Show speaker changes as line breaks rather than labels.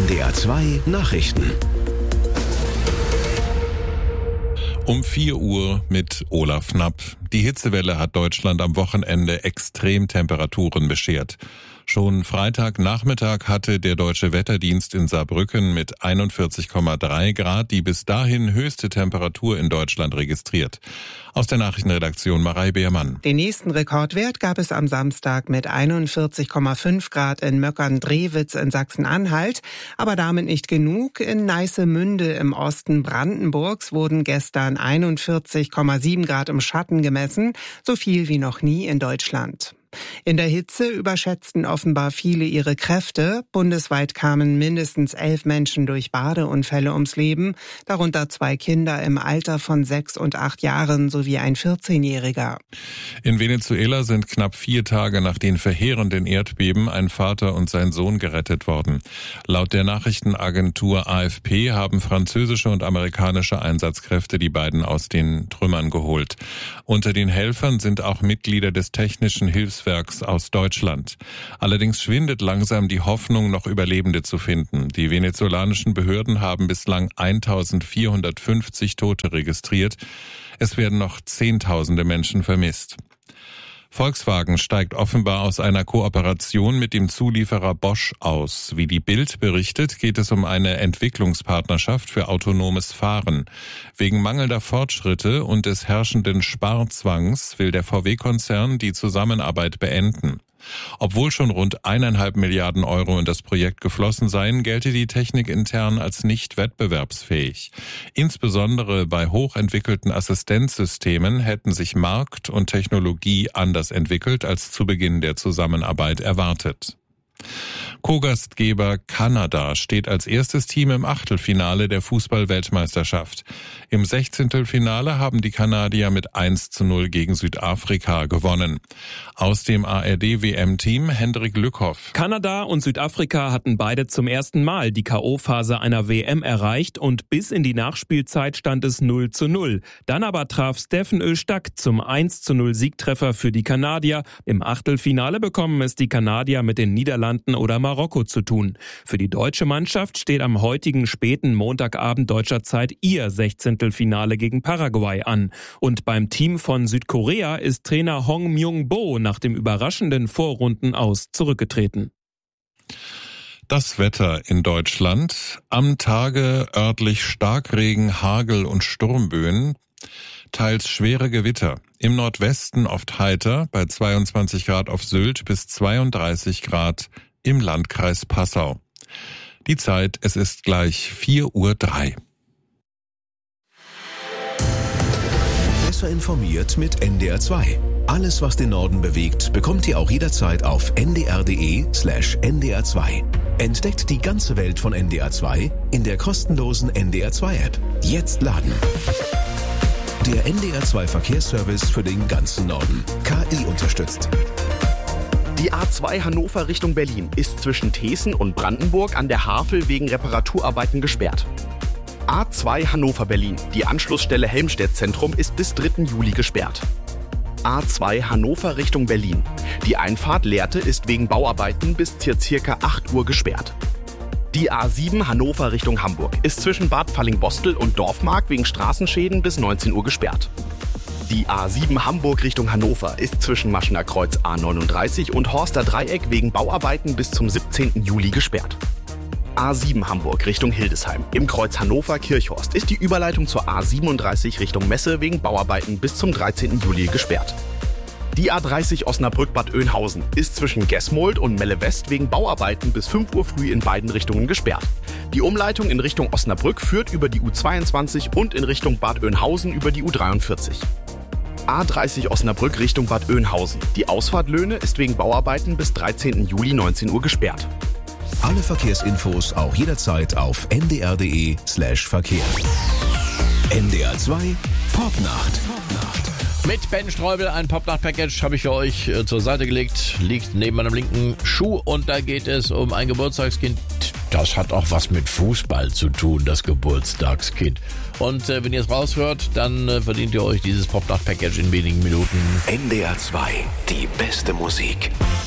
NDR 2 Nachrichten.
Um 4 Uhr mit Olaf Knapp. Die Hitzewelle hat Deutschland am Wochenende Extremtemperaturen beschert. Schon Freitagnachmittag hatte der Deutsche Wetterdienst in Saarbrücken mit 41,3 Grad die bis dahin höchste Temperatur in Deutschland registriert. Aus der Nachrichtenredaktion Marei Beermann.
Den nächsten Rekordwert gab es am Samstag mit 41,5 Grad in Möckern-Drewitz in Sachsen-Anhalt. Aber damit nicht genug. In Neissemünde im Osten Brandenburgs wurden gestern 41,7 Grad im Schatten gemessen, so viel wie noch nie in Deutschland. In der Hitze überschätzten offenbar viele ihre Kräfte. Bundesweit kamen mindestens 11 Menschen durch Badeunfälle ums Leben, darunter 2 Kinder im Alter von 6 und 8 Jahren sowie ein 14-Jähriger.
In Venezuela sind knapp 4 Tage nach den verheerenden Erdbeben ein Vater und sein Sohn gerettet worden. Laut der Nachrichtenagentur AFP haben französische und amerikanische Einsatzkräfte die beiden aus den Trümmern geholt. Unter den Helfern sind auch Mitglieder des technischen Hilfswerks aus Deutschland. Allerdings schwindet langsam die Hoffnung, noch Überlebende zu finden. Die venezolanischen Behörden haben bislang 1450 Tote registriert. Es werden noch Zehntausende Menschen vermisst. Volkswagen steigt offenbar aus einer Kooperation mit dem Zulieferer Bosch aus. Wie die Bild berichtet, geht es um eine Entwicklungspartnerschaft für autonomes Fahren. Wegen mangelnder Fortschritte und des herrschenden Sparzwangs will der VW-Konzern die Zusammenarbeit beenden. Obwohl schon rund 1,5 Milliarden Euro in das Projekt geflossen seien, gelte die Technik intern als nicht wettbewerbsfähig. Insbesondere bei hochentwickelten Assistenzsystemen hätten sich Markt und Technologie anders entwickelt als zu Beginn der Zusammenarbeit erwartet. Co-Gastgeber Kanada steht als erstes Team im Achtelfinale der Fußball-Weltmeisterschaft. Im 16. Finale haben die Kanadier mit 1:0 gegen Südafrika gewonnen. Aus dem ARD-WM-Team Hendrik Lückhoff.
Kanada und Südafrika hatten beide zum ersten Mal die K.O.-Phase einer WM erreicht und bis in die Nachspielzeit stand es 0:0. Dann aber traf Steffen Öztak zum 1:0 Siegtreffer für die Kanadier. Im Achtelfinale bekommen es die Kanadier mit den Niederlanden oder Marokko zu tun. Für die deutsche Mannschaft steht am heutigen späten Montagabend deutscher Zeit ihr 16. Finale gegen Paraguay an. Und beim Team von Südkorea ist Trainer Hong Myung-bo nach dem überraschenden Vorrundenaus zurückgetreten.
Das Wetter in Deutschland. Am Tage örtlich Starkregen, Hagel und Sturmböen. Teils schwere Gewitter. Im Nordwesten oft heiter, bei 22 Grad auf Sylt bis 32 Grad im Landkreis Passau. Die Zeit, es ist gleich 4:03 Uhr.
Besser informiert mit NDR 2. Alles, was den Norden bewegt, bekommt ihr auch jederzeit auf ndr.de/NDR 2. Entdeckt die ganze Welt von NDR 2 in der kostenlosen NDR 2 App. Jetzt laden. Der NDR 2 Verkehrsservice für den ganzen Norden. KI unterstützt.
Die A2 Hannover Richtung Berlin ist zwischen Teeßen und Brandenburg an der Havel wegen Reparaturarbeiten gesperrt. A2 Hannover-Berlin, die Anschlussstelle Helmstedt-Zentrum, ist bis 3. Juli gesperrt. A2 Hannover Richtung Berlin. Die Einfahrt Lehrte ist wegen Bauarbeiten bis circa 8 Uhr gesperrt. Die A7 Hannover Richtung Hamburg ist zwischen Bad Falling-Bostel und Dorfmark wegen Straßenschäden bis 19 Uhr gesperrt. Die A7 Hamburg Richtung Hannover ist zwischen Maschener Kreuz A39 und Horster Dreieck wegen Bauarbeiten bis zum 17. Juli gesperrt. A7 Hamburg Richtung Hildesheim. Im Kreuz Hannover-Kirchhorst ist die Überleitung zur A37 Richtung Messe wegen Bauarbeiten bis zum 13. Juli gesperrt. Die A30 Osnabrück-Bad Oeynhausen ist zwischen Gesmold und Melle West wegen Bauarbeiten bis 5 Uhr früh in beiden Richtungen gesperrt. Die Umleitung in Richtung Osnabrück führt über die U22 und in Richtung Bad Oeynhausen über die U43. A30 Osnabrück Richtung Bad Oeynhausen. Die Ausfahrt Löhne ist wegen Bauarbeiten bis 13. Juli 19 Uhr gesperrt.
Alle Verkehrsinfos auch jederzeit auf ndr.de/Verkehr. NDR 2 Popnacht.
Mit Ben Streubel, ein Popnacht-Package habe ich für euch zur Seite gelegt. Liegt neben meinem linken Schuh und da geht es um ein Geburtstagskind. Das hat auch was mit Fußball zu tun, das Geburtstagskind. Und wenn ihr es raushört, dann verdient ihr euch dieses Popnacht-Package in wenigen Minuten.
NDR 2, die beste Musik.